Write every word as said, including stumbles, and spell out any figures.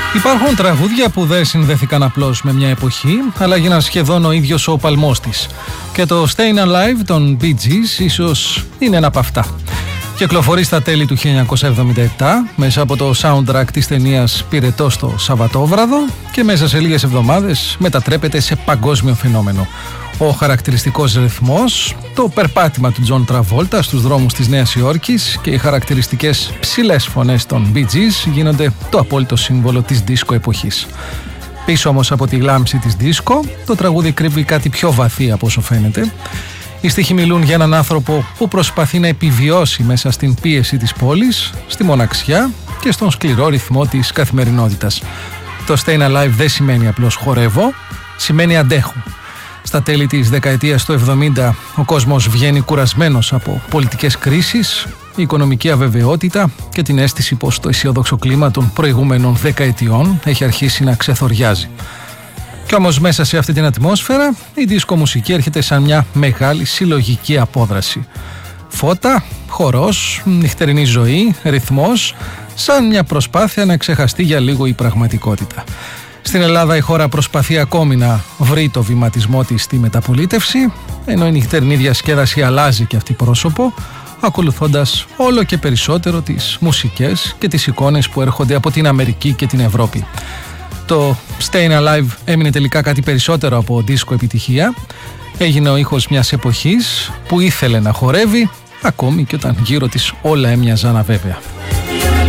Υπάρχουν τραγούδια που δεν συνδέθηκαν απλώς με μια εποχή, αλλά έγιναν σχεδόν ο ίδιος ο παλμός της. Και το Stayin' Alive των Bee Gees ίσως είναι ένα από αυτά. Κυκλοφορεί στα τέλη του χίλια εννιακόσια εβδομήντα επτά μέσα από το soundtrack της ταινίας «Πυρετός το Σαββατόβραδο» και μέσα σε λίγες εβδομάδες μετατρέπεται σε παγκόσμιο φαινόμενο. Ο χαρακτηριστικός ρυθμός, το περπάτημα του Τζον Τραβόλτα στους δρόμους της Νέας Υόρκης και οι χαρακτηριστικές ψηλές φωνές των Bee Gees γίνονται το απόλυτο σύμβολο της δίσκο εποχής. Πίσω όμως από τη γλάμψη της δίσκο, το τραγούδι κρύβει κάτι πιο βαθύ από όσο φαίνεται. Οι στίχοι μιλούν για έναν άνθρωπο που προσπαθεί να επιβιώσει μέσα στην πίεση της πόλης, στη μοναξιά και στον σκληρό ρυθμό της καθημερινότητας. Το Stayin' Alive δεν σημαίνει απλώς χορεύω, σημαίνει αντέχω. Στα τέλη της δεκαετίας του εβδομήντα ο κόσμος βγαίνει κουρασμένος από πολιτικές κρίσεις, η οικονομική αβεβαιότητα και την αίσθηση πως το αισιόδοξο κλίμα των προηγούμενων δεκαετιών έχει αρχίσει να ξεθοριάζει. Κι όμως μέσα σε αυτή την ατμόσφαιρα η δίσκο μουσική έρχεται σαν μια μεγάλη συλλογική απόδραση. Φώτα, χορός, νυχτερινή ζωή, ρυθμός, σαν μια προσπάθεια να ξεχαστεί για λίγο η πραγματικότητα. Στην Ελλάδα η χώρα προσπαθεί ακόμη να βρει το βηματισμό της στη μεταπολίτευση, ενώ η νυχτερινή διασκέδαση αλλάζει και αυτή πρόσωπο, ακολουθώντας όλο και περισσότερο τις μουσικές και τις εικόνες που έρχονται από την Αμερική και την Ευρώπη. Το Stayin' Alive έμεινε τελικά κάτι περισσότερο από δίσκο επιτυχία. Έγινε ο ήχος μιας εποχής που ήθελε να χορεύει, ακόμη και όταν γύρω της όλα έμοιαζαν αβέβαια.